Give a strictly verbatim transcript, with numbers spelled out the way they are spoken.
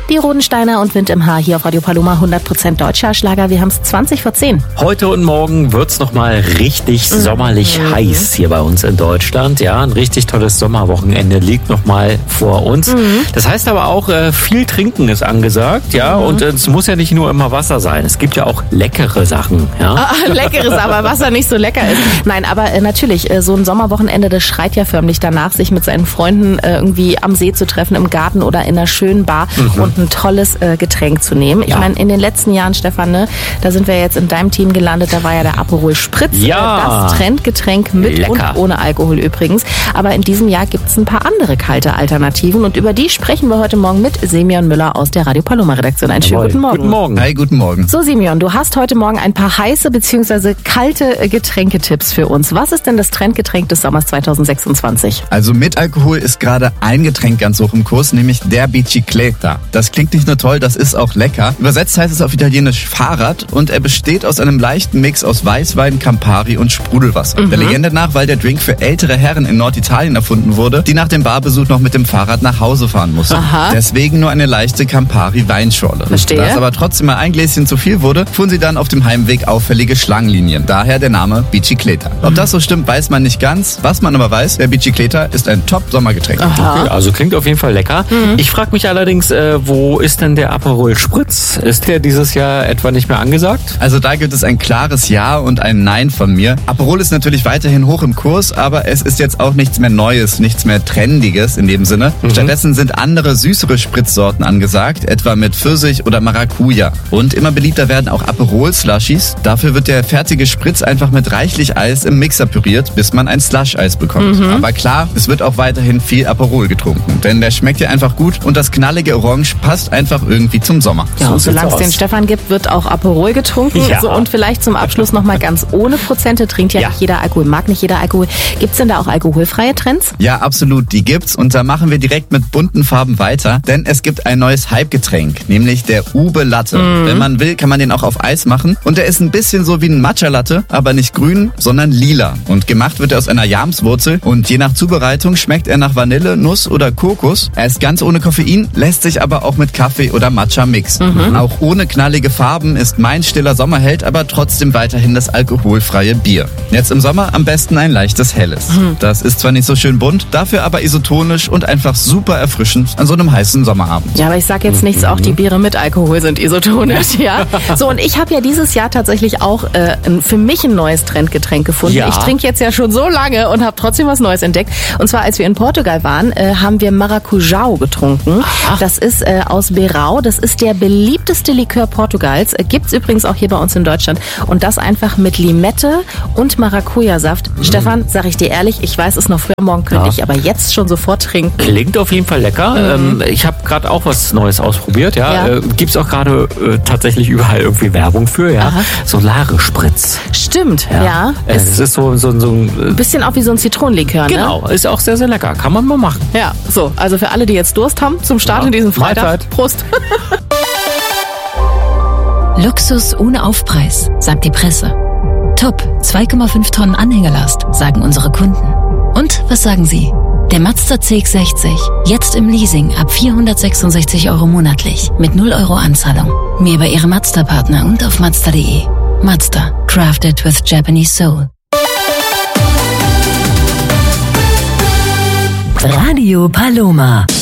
Die Rodensteiner und Wind im Haar hier auf Radio Paloma, hundert Prozent deutscher Schlager. Wir haben es zwanzig vor zehn. Heute und morgen wird's noch mal richtig mhm. sommerlich mhm. heiß hier bei uns in Deutschland. Ja, ein richtig tolles Sommerwochenende liegt noch mal vor uns. Mhm. Das heißt aber auch, äh, viel trinken ist angesagt. Ja, mhm. und äh, es muss ja nicht nur immer Wasser sein. Es gibt ja auch leckere Sachen. Ja? Ah, leckeres, aber Wasser nicht so lecker ist. Nein, aber äh, natürlich, äh, so ein Sommerwochenende, das schreit ja förmlich danach, sich mit seinen Freunden äh, irgendwie am See zu treffen, im Garten oder in einer schönen Bar mhm. und ein tolles äh, Getränk zu nehmen. Ich ja. meine, in den letzten Jahren, Stefan, ne, da sind wir jetzt in deinem Team gelandet, da war ja der Aperol Spritz, ja. das Trendgetränk mit Lecker. und ohne Alkohol übrigens. Aber in diesem Jahr gibt es ein paar andere kalte Alternativen und über die sprechen wir heute Morgen mit Semyon Müller aus der Radio Paloma Redaktion. Einen schönen guten Morgen. Guten Morgen. Hi, guten Morgen. So, Semyon, du hast heute Morgen ein paar heiße bzw. kalte Getränketipps für uns. Was ist denn das Trendgetränk des Sommers zwanzig sechsundzwanzig? Also mit Alkohol ist gerade ein Getränk ganz hoch im Kurs, nämlich der Bicicletta. Das klingt nicht nur toll, das ist auch lecker. Übersetzt heißt es auf Italienisch Fahrrad und er besteht aus einem leichten Mix aus Weißwein, Campari und Sprudelwasser. Mhm. Der Legende nach, weil der Drink für ältere Herren in Norditalien erfunden wurde, die nach dem Barbesuch noch mit dem Fahrrad nach Hause fahren mussten. Aha. Deswegen nur eine leichte Campari-Weinschorle. Verstehe. Da es aber trotzdem mal ein Gläschen zu viel wurde, fuhren sie dann auf dem Heimweg auffällige Schlangenlinien. Daher der Name Bicicletta. Ob das so stimmt, weiß man nicht ganz. Was man aber weiß, der Bicicletta ist ein Top-Sommergetränk. Okay, also klingt auf jeden Fall lecker. Mhm. Ich frage mich allerdings, äh, wo ist denn der Aperol Spritz? Ist der dieses Jahr etwa nicht mehr angesagt? Also da gibt es ein klares Ja und ein Nein von mir. Aperol ist natürlich weiterhin hoch im Kurs, aber es ist jetzt auch nichts mehr Neues, nichts mehr Trendiges in dem Sinne. Mhm. Stattdessen sind andere süßere Spritzsorten angesagt, etwa mit Pfirsich oder Maracuja. Und immer beliebter werden auch Aperol-Slushies. Dafür wird der fertige Spritz einfach mit reichlich Eis im Mixer püriert, bis man ein Slush-Eis bekommt. Mhm. Aber klar, es wird auch weiterhin viel Aperol getrunken, denn der schmeckt ja einfach gut und das knallige Orange passt einfach irgendwie zum Sommer. Ja, so und solange es aus. den Stefan gibt, wird auch Aperol getrunken. Ja. So, und vielleicht zum Abschluss nochmal ganz ohne Prozente. Trinkt ja, ja nicht jeder Alkohol, mag nicht jeder Alkohol. Gibt's denn da auch alkoholfreie Trends? Ja, absolut, die gibt's und da machen wir direkt mit bunten Farben weiter, denn es gibt ein neues Hype-Getränk, nämlich der Ube Latte. Mhm. Wenn man will, kann man den auch auf Eis machen und der ist ein bisschen so wie ein Matcha-Latte, aber nicht grün, sondern lila. Und gemacht wird er aus einer Jamswurzel und je nach Zubereitung schmeckt er nach Vanille, Nuss oder Kokos. Er ist ganz ohne Koffein, lässt sich aber auch mit Kaffee oder Matcha mixen. Mhm. Auch ohne knallige Farben ist mein stiller Sommerheld, aber trotzdem weiterhin das alkoholfreie Bier. Jetzt im Sommer am besten ein leichtes Helles. Mhm. Das ist zwar nicht so schön bunt, dafür aber isotonisch und einfach super erfrischend an so einem heißen Sommerabend. Ja, aber ich sag jetzt nichts, auch die Biere mit Alkohol sind isotonisch, ja. So, und ich habe ja dieses Jahr tatsächlich auch äh, für mich ein neues Trendgetränk gefunden. Ja. Ich trinke jetzt ja schon so lange und habe trotzdem was Neues entdeckt. Und zwar, als wir in Portugal waren, äh, haben wir Maracujá getrunken. Aha. Das ist äh, aus Beirão. Das ist der beliebteste Likör Portugals. Äh, gibt's übrigens auch hier bei uns in Deutschland. Und das einfach mit Limette und Maracuja-Saft. Mhm. Stefan, sag ich dir ehrlich, ich weiß, es ist noch früh am Morgen, könnte ja. ich aber jetzt schon sofort trinken. Klingt auf jeden Fall lecker. Mhm. Ähm, ich habe gerade auch was Neues ausprobiert. Ja, ja. Äh, gibt's auch gerade äh, tatsächlich überall irgendwie Werbung für. Ja, Aha. Solare-Spritz. Stimmt, ja. ja. Äh, es ist so, so, so ein bisschen auch wie so ein Zitronenlikör, ne? Genau, ist auch sehr, sehr lecker. Kann man mal machen. Ja, so, also für alle, die jetzt Durst haben, zum Start ja. in diesem Freitag. Mahlzeit. Prost. Luxus ohne Aufpreis, sagt die Presse. Top, zwei Komma fünf Tonnen Anhängerlast, sagen unsere Kunden. Und was sagen Sie? Der Mazda C X sechzig, jetzt im Leasing ab vierhundertsechsundsechzig Euro monatlich, mit null Euro Anzahlung. Mehr bei Ihrem Mazda-Partner und auf Mazda punkt de. Mazda, crafted with Japanese soul. Radio Paloma.